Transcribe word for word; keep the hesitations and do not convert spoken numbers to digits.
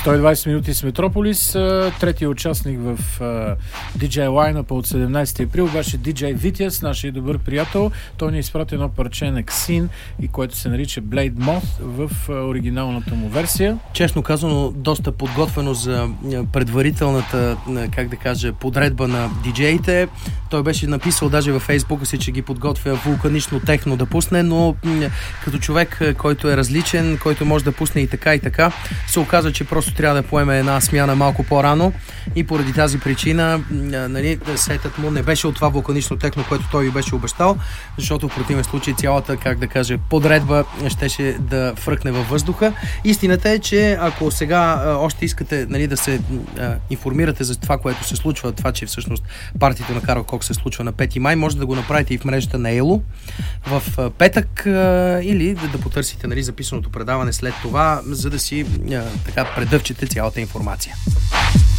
сто и двайсет минути с Метрополис. Третия участник в ди джей лайнъпа от седемнайсети април беше ди джей Витяс, нашия добър приятел. Той ни изпрати едно парче на Ксин, и което се нарича Blade Moth в оригиналната му версия. Честно казано, доста подготвено за предварителната, как да кажа, подредба на диджеите. Той беше написал даже във Фейсбука си, че ги подготвя вулканично техно да пусне, но като човек, който е различен, който може да пусне и така и така, се оказа, че просто трябва да поеме една смяна малко по-рано и поради тази причина, нали, сетът му не беше от това вулканично техно, което той ви беше обещал, защото в противен случай цялата, как да кажа, подредба щеше да фръкне във въздуха. Истината е, че ако сега а, още искате, нали, да се а, информирате за това, което се случва, това, че всъщност партията на Карл Кокс се случва на пети май, може да го направите и в мрежата на Ело в а, петък а, или да, да потърсите, нали, записаното предаване след това, за да си а, така предъвчете цялата информация.